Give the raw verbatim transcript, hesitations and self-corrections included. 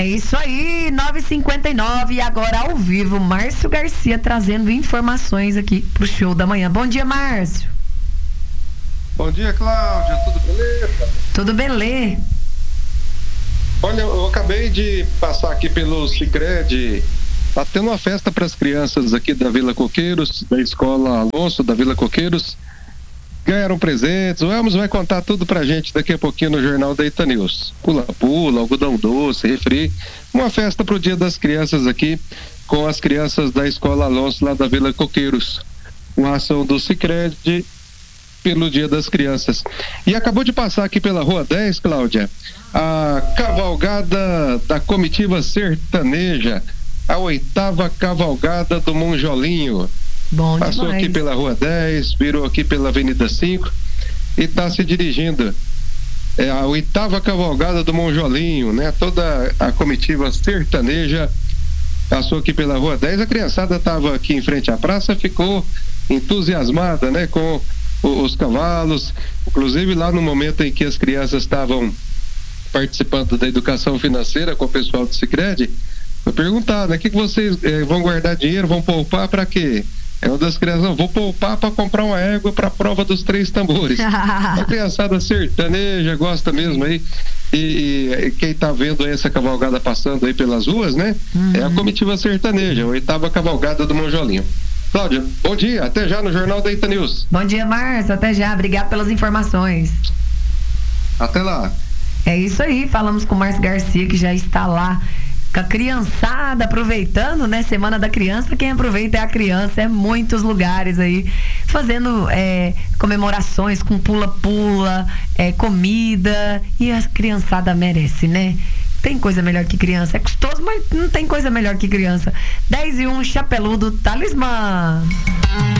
É isso aí, nove e cinquenta e nove e agora ao vivo, Márcio Garcia trazendo informações aqui pro show da manhã. Bom dia, Márcio. Bom dia, Cláudia, tudo beleza? Tudo beleza. Olha, eu acabei de passar aqui pelo Sicredi, tá tendo uma festa para as crianças aqui da Vila Coqueiros, da Escola Alonso da Vila Coqueiros. Ganharam presentes, o Elmos vai contar tudo pra gente daqui a pouquinho no Jornal da Itanews. Pula-pula, algodão doce, refri, uma festa pro Dia das Crianças aqui, com as crianças da Escola Alonso lá da Vila Coqueiros. Uma ação do Sicredi pelo Dia das Crianças. E acabou de passar aqui pela Rua dez, Cláudia, a cavalgada da comitiva sertaneja, a oitava cavalgada do Monjolinho. Bom Passou demais. aqui pela Rua dez, virou aqui pela Avenida cinco e está se dirigindo. É a oitava cavalgada do Monjolinho, né? Toda a comitiva sertaneja passou aqui pela Rua dez. A criançada estava aqui em frente à praça, ficou entusiasmada, né? Com o, os cavalos. Inclusive lá no momento em que as crianças estavam participando da educação financeira com o pessoal do Sicredi, foi perguntado, né? O que, que vocês eh, vão guardar dinheiro, vão poupar para quê? É uma das crianças, não, vou poupar para comprar uma égua para a prova dos três tambores. A criançada sertaneja gosta mesmo aí. E, e quem está vendo aí essa cavalgada passando aí pelas ruas, né? Uhum. É a comitiva sertaneja, a oitava cavalgada do Monjolinho. Cláudia, bom dia, até já no Jornal da Itanews. Bom dia, Márcio, até já, obrigado pelas informações. Até lá. É isso aí, falamos com o Márcio Garcia, que já está lá com a criançada, aproveitando, né? Semana da Criança, quem aproveita é a criança, é muitos lugares aí, fazendo é, comemorações com pula-pula, é, comida, e a criançada merece, né? Tem coisa melhor que criança, é custoso, mas não tem coisa melhor que criança. dez e um, Chapeludo, Talismã.